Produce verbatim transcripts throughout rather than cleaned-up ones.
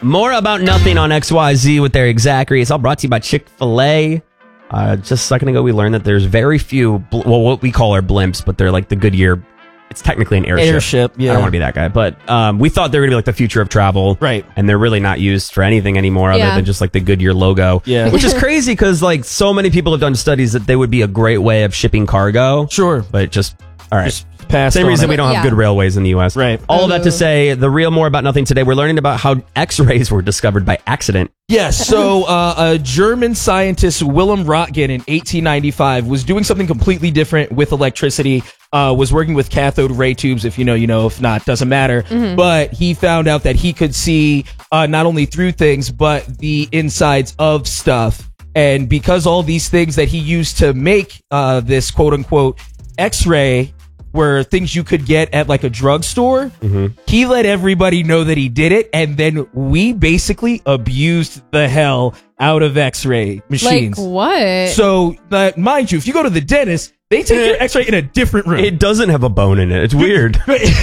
More about nothing on X Y Z with Eric Zachary. It's all brought to you by Chick-fil-A. Uh, just a second ago, we learned that there's very few, bl- well, what we call our blimps, but they're like the Goodyear. It's technically an airship. Airship, yeah. I don't want to be that guy, but um, we thought they were going to be like the future of travel. Right. And they're really not used for anything anymore other Yeah. than just like the Goodyear logo. Yeah. Which is crazy because like so many people have done studies that they would be a great way of shipping cargo. Sure. But just, all right. Just passed Same on reason it. we don't have Yeah. good railways in the U S. Right. All of that to say, the real More About Nothing today, we're learning about how X-rays were discovered by accident. Yes, so uh, a German scientist, Wilhelm Röntgen, in eighteen ninety-five was doing something completely different with electricity, uh, was working with cathode ray tubes. If you know, you know. If not, doesn't matter. But he found out that he could see uh, not only through things, but the insides of stuff. And because all these things that he used to make uh, this quote-unquote X-ray were things you could get at like a drugstore, he let everybody know that he did it, and then we basically abused the hell out of X-ray machines. Like what? So, uh, mind you, if you go to the dentist, they take your X-ray in a different room. It doesn't have a bone in it. It's weird.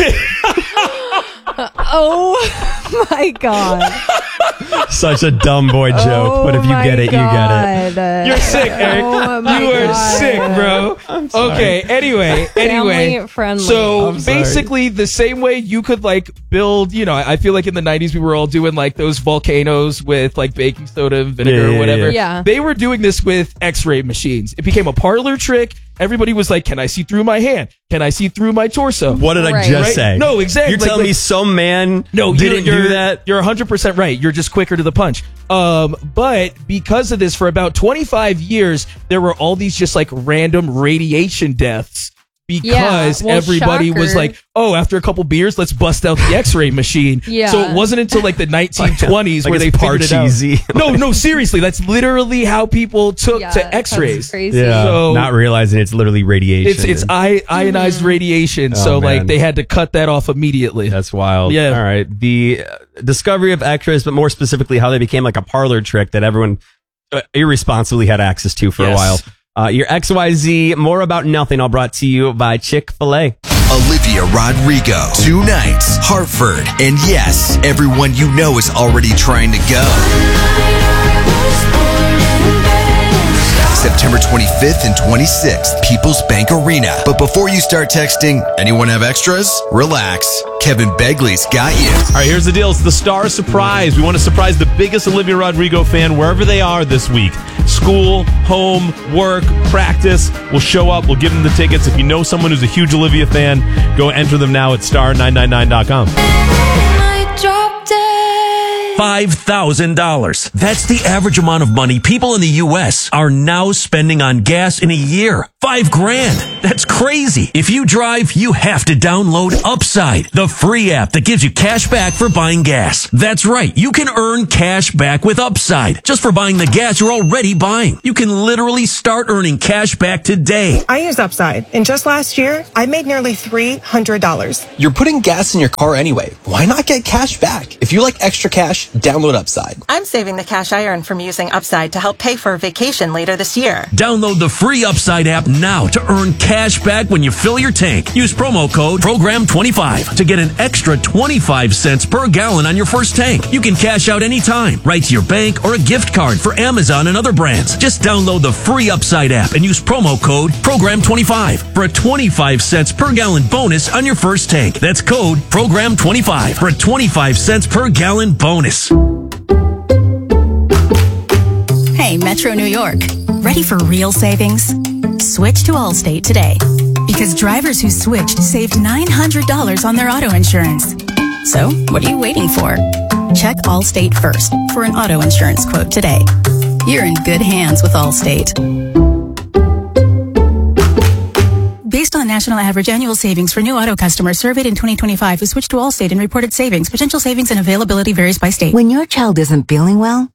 Oh my god. Such a dumb boy joke, Oh but if you my get it, you get it. God. You're sick, Eric. Oh my you are God. sick, bro. Okay, anyway, anyway. Family friendly. So I'm sorry. basically, the same way you could like build, you know, I I feel like in the nineties we were all doing like those volcanoes with like baking soda, vinegar, Yeah, or yeah, whatever. yeah. They were doing this with X-ray machines. It became a parlor trick. Everybody was like, "Can I see through my hand? Can I see through my torso?" What did I Right. just Right? say? No, exactly. You're Like- telling like- me some man No, didn't you're, do you're, that? You're one hundred percent right. You're just quicker to the punch. Um, but because of this, for about twenty-five years, there were all these just like random radiation deaths because Yeah, well, everybody was shocker. like, oh, after a couple beers, let's bust out the X-ray machine. Yeah. So it wasn't until like the nineteen twenties Like where they it's figured it out. Parcheesi. No, no, seriously, that's literally how people took Yeah, to that's X-rays. crazy. Yeah, So- not realizing it's literally radiation. It's it's I, ionized radiation, Oh, so like man. they had to cut that off immediately. That's wild. Yeah. All right. The uh, discovery of X-rays, but more specifically, how they became like a parlor trick that everyone uh, irresponsibly had access to for a Yes. while. Uh, your X Y Z, More About Nothing, all brought to you by Chick-fil-A. Olivia Rodrigo, Two Nights, Hartford, and yes, everyone you know is already trying to go. September twenty-fifth and twenty-sixth, People's Bank Arena. But before you start texting, anyone have extras? Relax. Kevin Begley's got you. All right, here's the deal. It's the Star Surprise. We want to surprise the biggest Olivia Rodrigo fan wherever they are this week. School, home, work, practice. We'll show up. We'll give them the tickets. If you know someone who's a huge Olivia fan, go enter them now at star nine nine nine dot com. five thousand dollars. That's the average amount of money people in the U S are now spending on gas in a year. Five grand. That's crazy. If you drive, you have to download Upside, the free app that gives you cash back for buying gas. That's right. You can earn cash back with Upside just for buying the gas you're already buying. You can literally start earning cash back today. I use Upside, and just last year, I made nearly three hundred dollars. You're putting gas in your car anyway. Why not get cash back? If you like extra cash, download Upside. I'm saving the cash I earn from using Upside to help pay for a vacation later this year. Download the free Upside app now to earn cash back when you fill your tank. Use promo code program twenty-five to get an extra twenty-five cents per gallon on your first tank. You can cash out anytime, right to your bank or a gift card for Amazon and other brands. Just download the free Upside app and use promo code program twenty-five for a twenty-five cents per gallon bonus on your first tank. That's code program twenty-five for a twenty-five cents per gallon bonus. Hey, Metro New York. Ready for real savings? Switch to Allstate today. Because drivers who switched saved nine hundred dollars on their auto insurance. So, what are you waiting for? Check Allstate first for an auto insurance quote today. You're in good hands with Allstate. Based on national average annual savings for new auto customers surveyed in twenty twenty-five who switched to Allstate and reported savings, potential savings and availability varies by state. When your child isn't feeling well,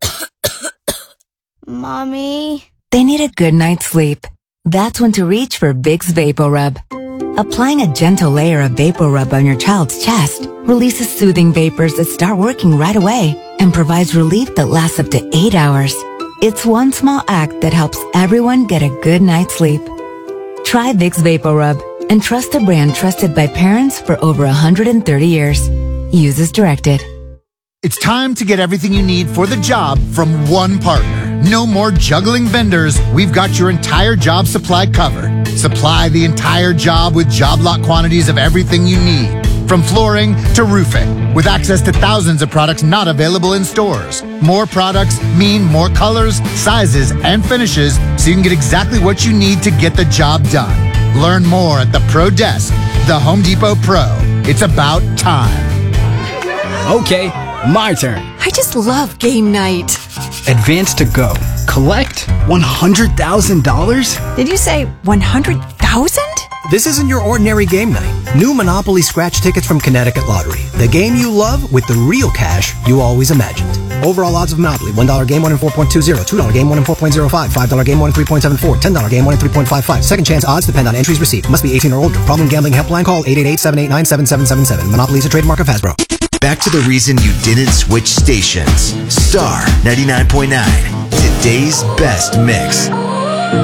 Mommy, they need a good night's sleep. That's when to reach for Vicks Vapor Rub. Applying a gentle layer of Vapor Rub on your child's chest releases soothing vapors that start working right away and provides relief that lasts up to eight hours. It's one small act that helps everyone get a good night's sleep. Try Vicks Vapor Rub and trust a brand trusted by parents for over one hundred thirty years. Use as directed. It's time to get everything you need for the job from one partner. No more juggling vendors. We've got your entire job supply covered. Supply the entire job with job lot quantities of everything you need. From flooring to roofing, with access to thousands of products not available in stores. More products mean more colors, sizes, and finishes, so you can get exactly what you need to get the job done. Learn more at the Pro Desk, the Home Depot Pro. It's about time. Okay, my turn. I just love game night. Advance to go. Collect one hundred thousand dollars? Did you say one hundred thousand? This isn't your ordinary game night. New Monopoly scratch tickets from Connecticut Lottery. The game you love with the real cash you always imagined. Overall odds of Monopoly. one dollar game, one in four point two zero. two dollar game, one in four point zero five. five dollar game, one in three point seven four. ten dollar game, one in three point five five. Second chance odds depend on entries received. Must be eighteen or older. Problem gambling helpline call eight eight eight, seven eight nine, seven seven seven seven. Monopoly is a trademark of Hasbro. Back to the reason you didn't switch stations. Star ninety-nine point nine. Today's best mix.